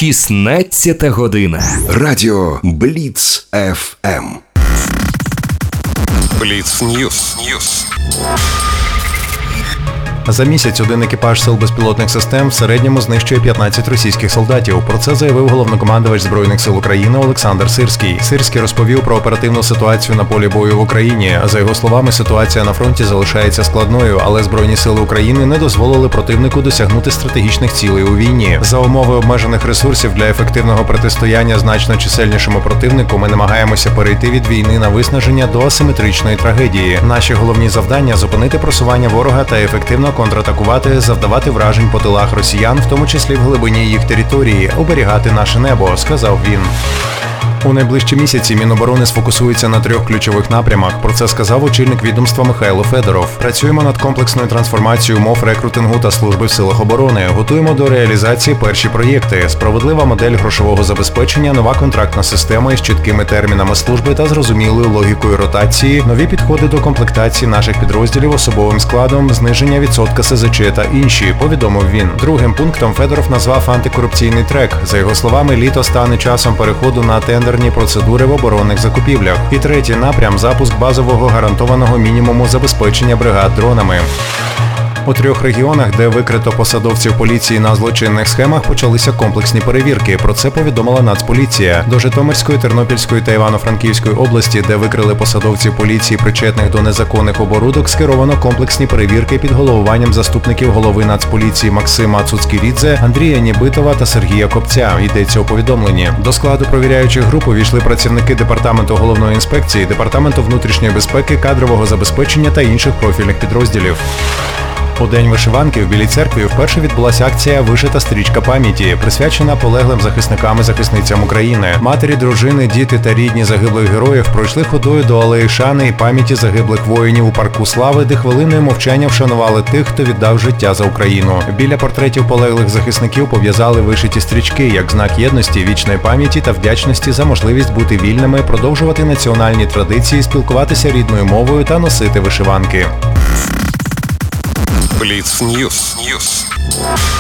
16 година. Радіо Бліц ФМ. Бліц Ньюс. За місяць один екіпаж сил безпілотних систем в середньому знищує 15 російських солдатів. Про це заявив головнокомандувач Збройних сил України Олександр Сирський. Сирський розповів про оперативну ситуацію на полі бою в Україні. За його словами, ситуація на фронті залишається складною, але Збройні сили України не дозволили противнику досягнути стратегічних цілей у війні. За умови обмежених ресурсів для ефективного протистояння значно чисельнішому противнику ми намагаємося перейти від війни на виснаження до асиметричної трагедії. Наші головні завдання – зупинити просування ворога та ефективно контратакувати, завдавати вражень по тилах росіян, в тому числі в глибині їх території, оберігати наше небо, сказав він. У найближчі місяці Міноборони сфокусується на 3 ключових напрямах. Про це сказав очільник відомства Михайло Федоров. Працюємо над комплексною трансформацією мов рекрутингу та служби в силах оборони. Готуємо до реалізації перші проєкти. Справедлива модель грошового забезпечення, нова контрактна система із чіткими термінами служби та зрозумілою логікою ротації, нові підходи до комплектації наших підрозділів особовим складом, зниження відсотка СЗЧ та інші, повідомив він. Другим пунктом Федоров назвав антикорупційний трек. За його словами, літо стане часом переходу на тендерні процедури в оборонних закупівлях. І третій напрям – запуск базового гарантованого мінімуму забезпечення бригад дронами. У 3 регіонах, де викрито посадовців поліції на злочинних схемах, почалися комплексні перевірки. Про це повідомила Нацполіція. До Житомирської, Тернопільської та Івано-Франківської області, де викрили посадовців поліції, причетних до незаконних оборудок, скеровано комплексні перевірки під головуванням заступників голови Нацполіції Максима Цуцьківідзе, Андрія Нібитова та Сергія Копця, йдеться у повідомленні. До складу провіряючих груп увійшли працівники Департаменту головної інспекції, Департаменту внутрішньої безпеки, кадрового забезпечення та інших профільних підрозділів. У День вишиванки в Білій церкві вперше відбулася акція «Вишита стрічка пам'яті», присвячена полеглим захисникам і захисницям України. Матері, дружини, діти та рідні загиблих героїв пройшли ходою до алеї шани і пам'яті загиблих воїнів у парку Слави, де хвилиною мовчання вшанували тих, хто віддав життя за Україну. Біля портретів полеглих захисників пов'язали вишиті стрічки як знак єдності, вічної пам'яті та вдячності за можливість бути вільними, продовжувати національні традиції, спілкуватися рідною мовою та носити вишиванки. Бліц Ньюс.